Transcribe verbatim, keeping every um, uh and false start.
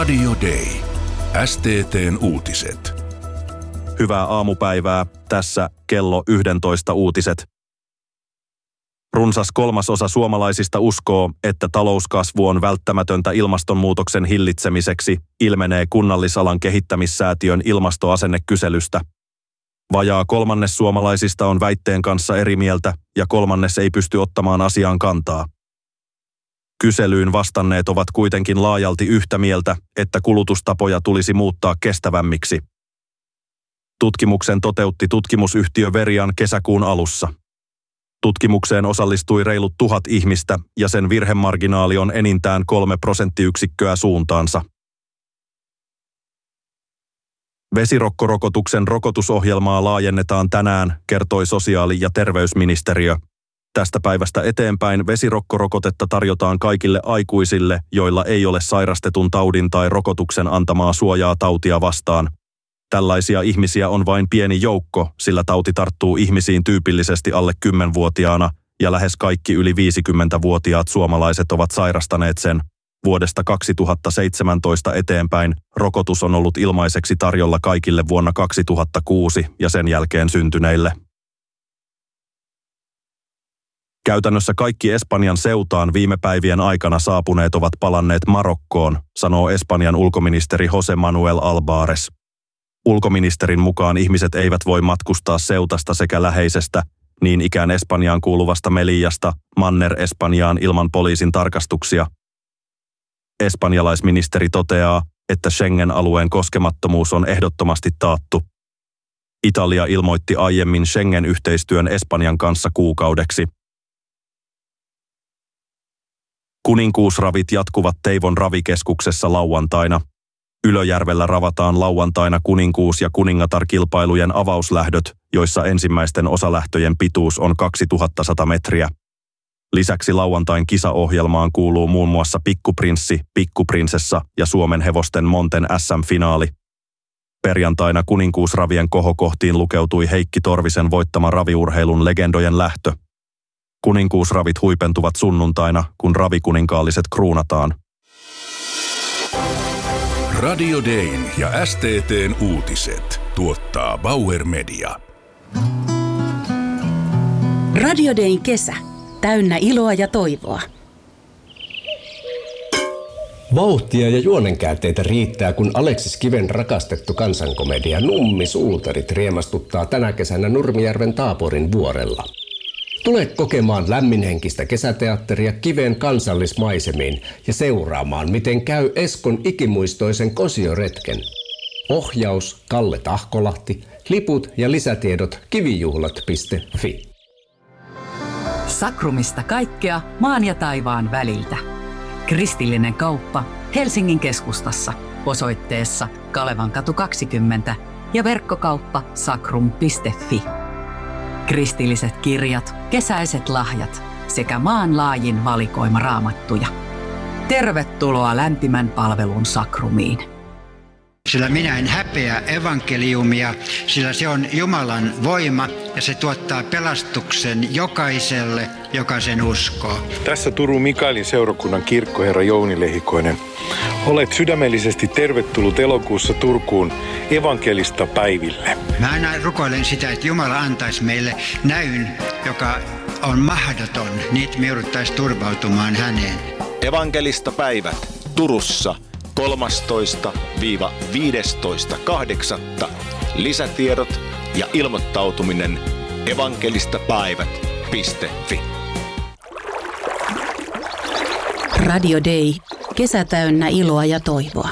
Radio Day. S T T:n uutiset. Hyvää aamupäivää. Tässä kello yksitoista uutiset. Runsas kolmasosa suomalaisista uskoo, että talouskasvu on välttämätöntä ilmastonmuutoksen hillitsemiseksi, ilmenee Kunnallisalan kehittämissäätiön ilmastoasennekyselystä. Vajaa kolmannes suomalaisista on väitteen kanssa eri mieltä ja kolmannes ei pysty ottamaan asiaan kantaa. Kyselyyn vastanneet ovat kuitenkin laajalti yhtä mieltä, että kulutustapoja tulisi muuttaa kestävämmiksi. Tutkimuksen toteutti tutkimusyhtiö Verian kesäkuun alussa. Tutkimukseen osallistui reilut tuhat ihmistä ja sen virhemarginaali on enintään kolme prosenttiyksikköä suuntaansa. Vesirokkorokotuksen rokotusohjelmaa laajennetaan tänään, kertoi sosiaali- ja terveysministeriö. Tästä päivästä eteenpäin vesirokkorokotetta tarjotaan kaikille aikuisille, joilla ei ole sairastetun taudin tai rokotuksen antamaa suojaa tautia vastaan. Tällaisia ihmisiä on vain pieni joukko, sillä tauti tarttuu ihmisiin tyypillisesti alle kymmenvuotiaana ja lähes kaikki yli viisikymmentävuotiaat suomalaiset ovat sairastaneet sen. Vuodesta kaksituhattaseitsemäntoista eteenpäin rokotus on ollut ilmaiseksi tarjolla kaikille vuonna kaksituhattakuusi ja sen jälkeen syntyneille. Käytännössä kaikki Espanjan seutaan viime päivien aikana saapuneet ovat palanneet Marokkoon, sanoo Espanjan ulkoministeri José Manuel Albares. Ulkoministerin mukaan ihmiset eivät voi matkustaa seutasta sekä läheisestä, niin ikään Espanjaan kuuluvasta Melillasta, Manner-Espanjaan ilman poliisin tarkastuksia. Espanjalaisministeri toteaa, että Schengen-alueen koskemattomuus on ehdottomasti taattu. Italia ilmoitti aiemmin Schengen-yhteistyön Espanjan kanssa kuukaudeksi. Kuninkuusravit jatkuvat Teivon ravikeskuksessa lauantaina. Ylöjärvellä ravataan lauantaina kuninkuus- ja kuningatar-kilpailujen avauslähdöt, joissa ensimmäisten osalähtöjen pituus on kaksituhattasata metriä. Lisäksi lauantain kisaohjelmaan kuuluu muun muassa Pikkuprinssi, Pikkuprinsessa ja Suomen hevosten Monten S M-finaali. Perjantaina kuninkuusravien kohokohtiin lukeutui Heikki Torvisen voittama raviurheilun legendojen lähtö. Kuninkuusravit huipentuvat sunnuntaina, kun ravikuninkaalliset kruunataan. Radio Dayn ja S T T:n uutiset tuottaa Bauer Media. Radio Dayn kesä. Täynnä iloa ja toivoa. Vauhtia ja juonenkäänteitä riittää, kun Aleksis Kiven rakastettu kansankomedia Nummi Suutarit riemastuttaa tänä kesänä Nurmijärven Taaporin vuorella. Tule kokemaan lämminhenkistä kesäteatteria Kiven kansallismaisemiin ja seuraamaan, miten käy Eskon ikimuistoisen kosioretken. Ohjaus Kalle Tahkolahti, liput ja lisätiedot kivijuhlat piste fi. Sakrumista kaikkea maan ja taivaan väliltä. Kristillinen kauppa Helsingin keskustassa osoitteessa Kalevankatu kaksikymmentä ja verkkokauppa sakrum piste fi. Kristilliset kirjat, kesäiset lahjat sekä maanlaajin valikoima raamattuja. Tervetuloa lämpimän palvelun Sakrumiin. Sillä minä en häpeä evankeliumia, sillä se on Jumalan voima ja se tuottaa pelastuksen jokaiselle, joka sen uskoo. Tässä Turun Mikaelin seurakunnan kirkkoherra Jouni Lehikoinen. Olet sydämellisesti tervetullut elokuussa Turkuun evankelista päiville. Mä aina rukoilen sitä, että Jumala antaisi meille näyn, joka on mahdoton, niin me jouduttaisiin turvautumaan häneen. Evankelista päivät Turussa kolmastoista viidestoista kahdeksatta Lisätiedot ja ilmoittautuminen evankelistapäivät piste fi. Radio Day. Kesä täynnä iloa ja toivoa.